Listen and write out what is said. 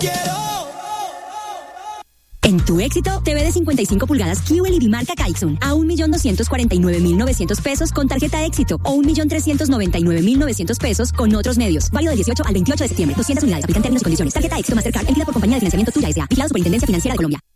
En tu éxito, TV de 55 pulgadas QLED marca Kaixun a 1.249.900 pesos con tarjeta éxito o 1.399.900 pesos con otros medios. Válido del 18 al 28 de septiembre. 200 unidades. Aplican términos y condiciones. Tarjeta éxito Mastercard emitida por compañía de financiamiento Tuya S.A. Vigilado Superintendencia Financiera de Colombia.